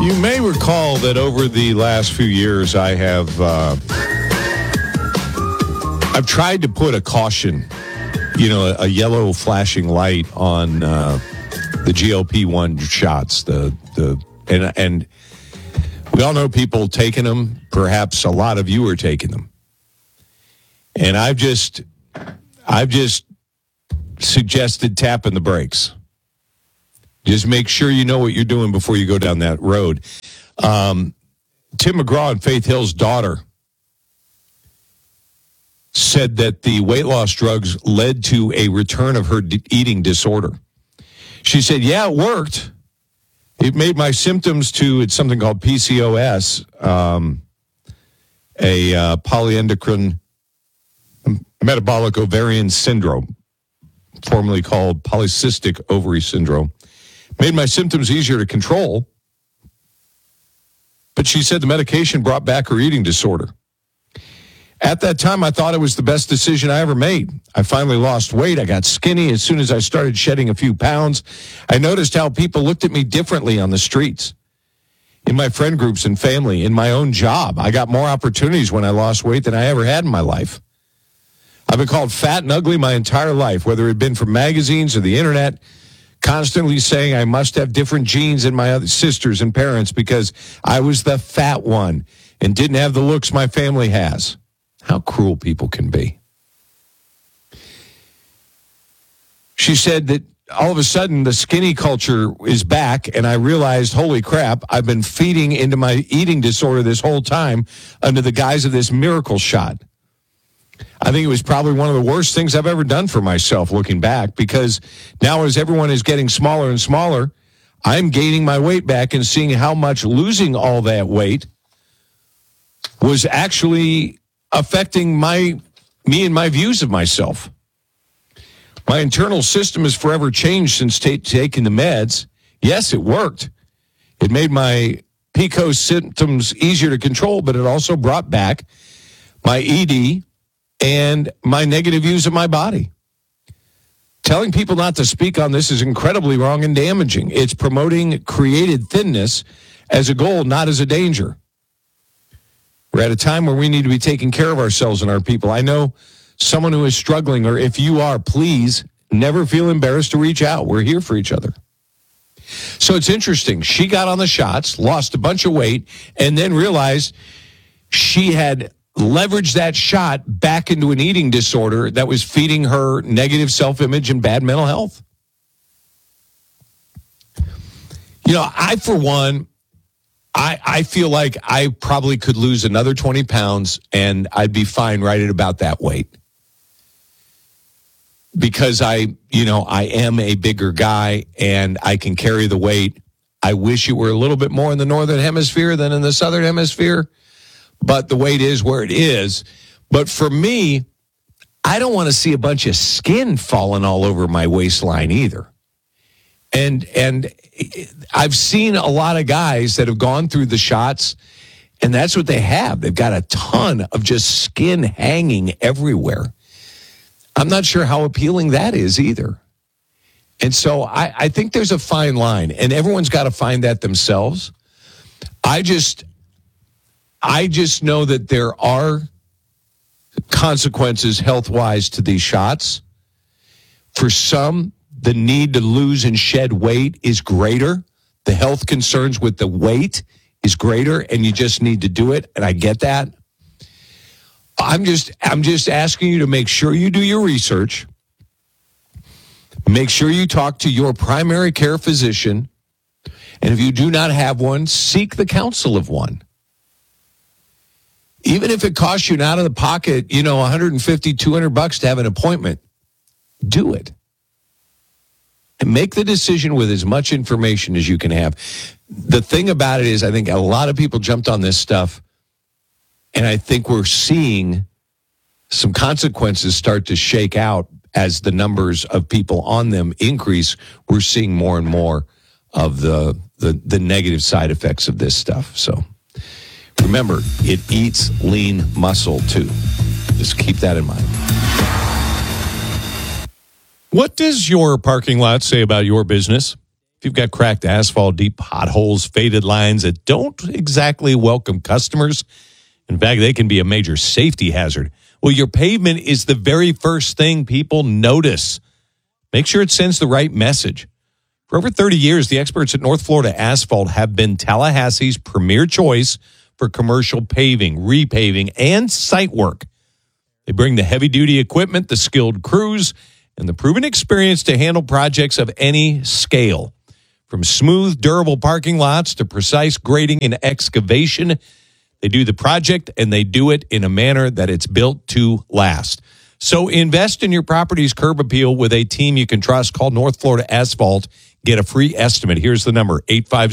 You may recall that over the last few years, I've tried to put a caution, a yellow flashing light on the GLP-1 shots. And we all know people taking them. Perhaps a lot of you are taking them. And I've just suggested tapping the brakes. Just make sure you know what you're doing before you go down that road. Tim McGraw and Faith Hill's daughter said that the weight loss drugs led to a return of her eating disorder. She said, yeah, it worked. It made my symptoms it's something called PCOS, a polyendocrine metabolic ovarian syndrome, formerly called polycystic ovary syndrome. Made my symptoms easier to control. But she said the medication brought back her eating disorder. At that time, I thought it was the best decision I ever made. I finally lost weight. I got skinny. As soon as I started shedding a few pounds, I noticed how people looked at me differently on the streets, in my friend groups and family, in my own job. I got more opportunities when I lost weight than I ever had in my life. I've been called fat and ugly my entire life, whether it had been from magazines or the internet, constantly saying I must have different genes than my other sisters and parents because I was the fat one and didn't have the looks my family has. How cruel people can be. She said that all of a sudden the skinny culture is back, and I realized, holy crap, I've been feeding into my eating disorder this whole time under the guise of this miracle shot. I think it was probably one of the worst things I've ever done for myself looking back, because now as everyone is getting smaller and smaller, I'm gaining my weight back and seeing how much losing all that weight was actually affecting me and my views of myself. My internal system has forever changed since taking the meds. Yes, it worked. It made my PCOS symptoms easier to control, but it also brought back my ED and my negative views of my body. Telling people not to speak on this is incredibly wrong and damaging. It's promoting created thinness as a goal, not as a danger. We're at a time where we need to be taking care of ourselves and our people. I know someone who is struggling, or if you are, please never feel embarrassed to reach out. We're here for each other. So it's interesting. She got on the shots, lost a bunch of weight, and then realized she had leveraged that shot back into an eating disorder that was feeding her negative self-image and bad mental health. I, for one, I feel like I probably could lose another 20 pounds and I'd be fine right at about that weight. Because I am a bigger guy and I can carry the weight. I wish it were a little bit more in the northern hemisphere than in the southern hemisphere. But the weight is where it is. But for me, I don't want to see a bunch of skin falling all over my waistline either. And I've seen a lot of guys that have gone through the shots, and that's what they have. They've got a ton of just skin hanging everywhere. I'm not sure how appealing that is either. And so I think there's a fine line, and everyone's got to find that themselves. I just know that there are consequences health-wise to these shots. For some, the need to lose and shed weight is greater. The health concerns with the weight is greater, and you just need to do it, and I get that. I'm just asking you to make sure you do your research. Make sure you talk to your primary care physician, and if you do not have one, seek the counsel of one. Even if it costs you out of the pocket, $150, $200 to have an appointment, do it. And make the decision with as much information as you can have. The thing about it is, I think a lot of people jumped on this stuff, and I think we're seeing some consequences start to shake out as the numbers of people on them increase. We're seeing more and more of the negative side effects of this stuff. So remember, it eats lean muscle too. Just keep that in mind. What does your parking lot say about your business? If you've got cracked asphalt, deep potholes, faded lines that don't exactly welcome customers, in fact, they can be a major safety hazard. Well, your pavement is the very first thing people notice. Make sure it sends the right message. For over 30 years, the experts at North Florida Asphalt have been Tallahassee's premier choice for commercial paving, repaving, and site work. They bring the heavy-duty equipment, the skilled crews, and the proven experience to handle projects of any scale. From smooth, durable parking lots to precise grading and excavation, they do the project and they do it in a manner that it's built to last. So invest in your property's curb appeal with a team you can trust. Call North Florida Asphalt. Get a free estimate. Here's the number,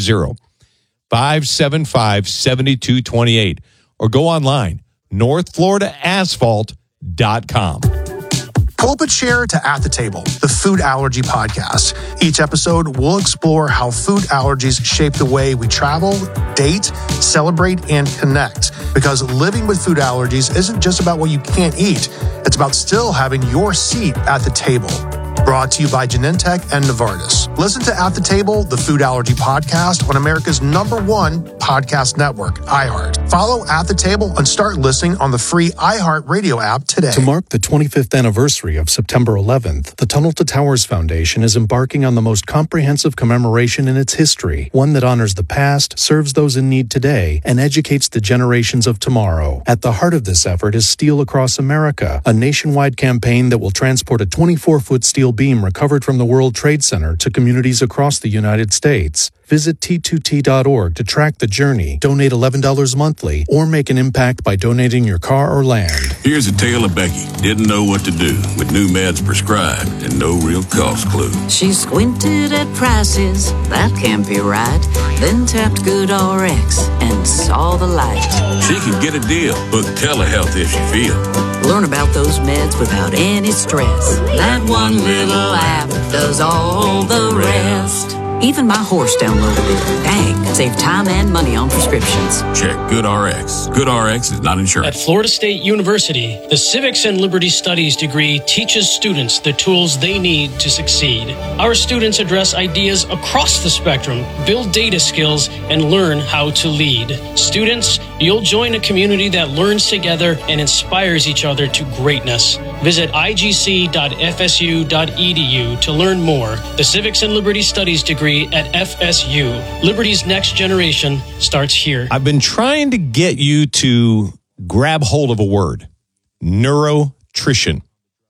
850-575-7228. Or go online, northfloridaasphalt.com. Pulpit Share to At the Table, the food allergy podcast. Each episode, we'll explore how food allergies shape the way we travel, date, celebrate, and connect. Because living with food allergies isn't just about what you can't eat. It's about still having your seat at the table. Brought to you by Genentech and Novartis. Listen to At the Table, the food allergy podcast on America's #1 podcast network, iHeart. Follow At the Table and start listening on the free iHeart Radio app today. To mark the 25th anniversary of September 11th, the Tunnel to Towers Foundation is embarking on the most comprehensive commemoration in its history, one that honors the past, serves those in need today, and educates the generations of tomorrow. At the heart of this effort is Steel Across America, a nationwide campaign that will transport a 24-foot steel beam recovered from the World Trade Center to communities across the United States. Visit T2T.org to track the journey, donate $11 monthly, or make an impact by donating your car or land. Here's a tale of Becky. Didn't know what to do with new meds prescribed and no real cost clue. She squinted at prices, that can't be right. Then tapped GoodRx and saw the light. She can get a deal. Book telehealth if she feels. Learn about those meds without any stress. That one little app does all the rest. Even my horse downloaded it. Dang, save time and money on prescriptions. Check GoodRx. GoodRx is not insurance. At Florida State University, the Civics and Liberty Studies degree teaches students the tools they need to succeed. Our students address ideas across the spectrum, build data skills, and learn how to lead. Students, you'll join a community that learns together and inspires each other to greatness. Visit igc.fsu.edu to learn more. The Civics and Liberty Studies degree at FSU. Liberty's next generation starts here. I've been trying to get you to grab hold of a word, neurotrition.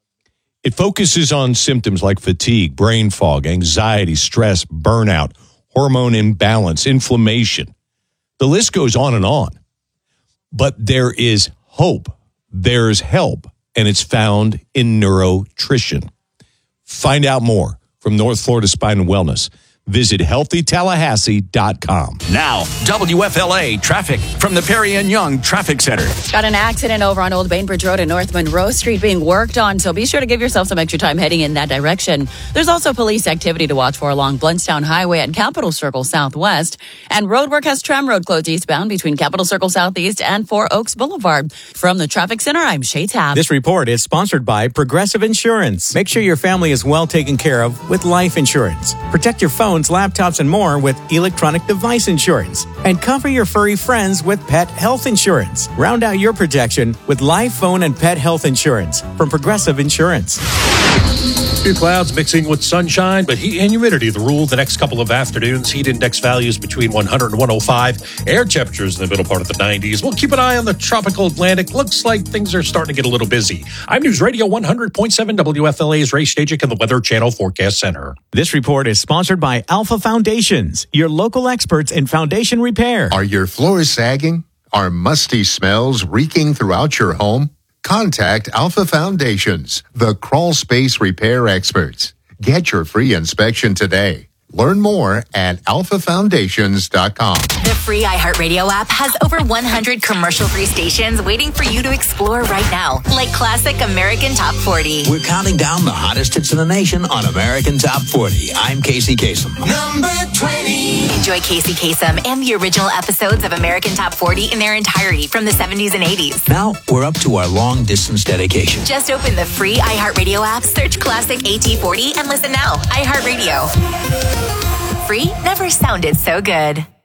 It focuses on symptoms like fatigue, brain fog, anxiety, stress, burnout, hormone imbalance, inflammation. The list goes on and on. But there is hope. There's help. And it's found in neurotrition. Find out more from North Florida Spine and Wellness. Visit healthytallahassee.com. Now, WFLA traffic from the Perry and Young Traffic Center. Got an accident over on Old Bainbridge Road and North Monroe Street being worked on, so be sure to give yourself some extra time heading in that direction. There's also police activity to watch for along Bluntstown Highway and Capitol Circle Southwest. And roadwork has Tram Road closed eastbound between Capitol Circle Southeast and Four Oaks Boulevard. From the Traffic Center, I'm Shay Tabb. This report is sponsored by Progressive Insurance. Make sure your family is well taken care of with life insurance. Protect your phones, laptops, and more with electronic device insurance. And cover your furry friends with pet health insurance. Round out your protection with life, phone, and pet health insurance from Progressive Insurance. Few clouds mixing with sunshine, but heat and humidity the rule the next couple of afternoons. Heat index values between 100 and 105. Air temperatures in the middle part of the 90s. We'll keep an eye on the tropical Atlantic. Looks like things are starting to get a little busy. I'm News Radio 100.7 WFLA's Ray Stajic and the Weather Channel Forecast Center. This report is sponsored by Alpha Foundations, your local experts in foundation repair. Are your floors sagging? Are musty smells reeking throughout your home? Contact Alpha Foundations, the crawl space repair experts. Get your free inspection today. Learn more at alphafoundations.com. The free iHeartRadio app has over 100 commercial-free stations waiting for you to explore right now, like classic American Top 40. We're counting down the hottest hits in the nation on American Top 40. I'm Casey Kasem. Number 20. Enjoy Casey Kasem and the original episodes of American Top 40 in their entirety from the 70s and 80s. Now we're up to our long-distance dedication. Just open the free iHeartRadio app, search classic AT40, and listen now. iHeartRadio. free never sounded so good.